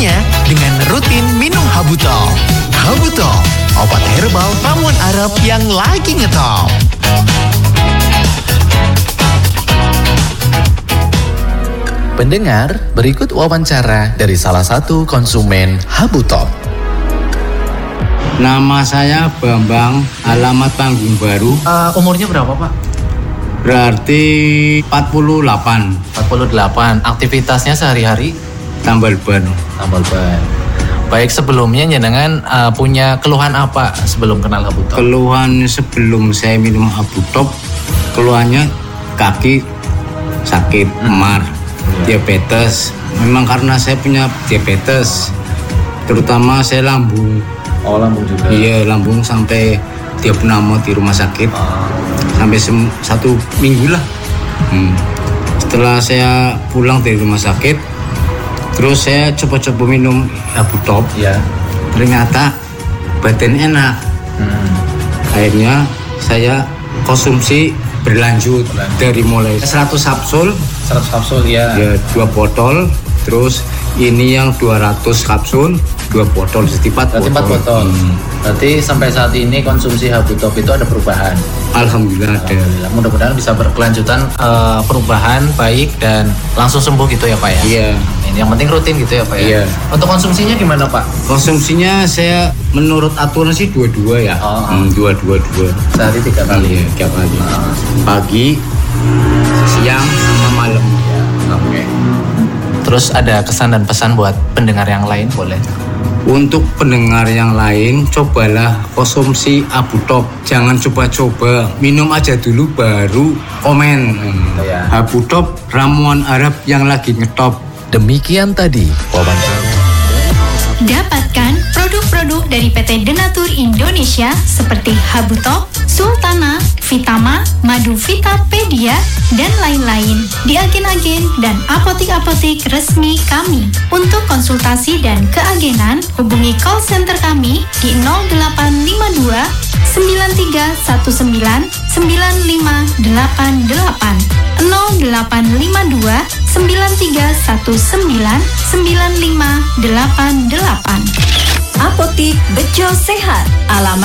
Caranya dengan rutin minum Habutol. Habutol, obat herbal ramuan Arab yang lagi ngetop. Pendengar, berikut wawancara dari salah satu konsumen Habutol. Nama saya Bambang, alamat Panggung Baru. Umurnya berapa, Pak? Berarti 48. 48. Aktivitasnya sehari-hari? Tambal ban. Tambal ban. Baik, sebelumnya jenengan punya keluhan apa sebelum kenal Habutol? Keluhan sebelum saya minum Habutol, keluhannya kaki sakit, emar, diabetes. Memang karena saya punya diabetes, terutama saya lambung. Oh, lambung juga? Iya, lambung sampai dia pneumo di rumah sakit. Sampai 1 minggu lah. Setelah saya pulang dari rumah sakit, terus saya coba-coba minum Habutol. Ya. Ternyata badan enak. Akhirnya saya konsumsi berlanjut dari mulai 100 kapsul. 100 kapsul ya. Ya, 2 botol. Terus ini yang 200 kapsul, 2 botol, jadi 4 botol. Berarti sampai saat ini konsumsi Habutol itu ada perubahan? Alhamdulillah ada. Mudah-mudahan bisa berkelanjutan perubahan baik dan langsung sembuh gitu ya Pak ya? Iya. Yang penting rutin gitu ya Pak ya? Iya. Untuk konsumsinya gimana Pak? Konsumsinya saya menurut aturan sih 2-2 ya. 2-2-2. Sehari 3 kali? Iya, 3 kali. Pagi, siang, sama malam. Oke. Terus ada kesan dan pesan buat pendengar yang lain boleh? Untuk pendengar yang lain, cobalah konsumsi Habutol. Jangan coba-coba, minum aja dulu baru komen. Habutol ramuan Arab yang lagi ngetop. Demikian tadi wawancara. Dapatkan produk-produk dari PT Denatur Indonesia seperti Habutol, Sultana, Vitama, Madu Vitapedia, dan lain-lain di agen-agen dan apotik-apotik resmi kami. Untuk konsultasi dan keagenan, hubungi call center kami di 0852 9319 9588 0852 9319 9588. Apotik Bejo Sehat, alamat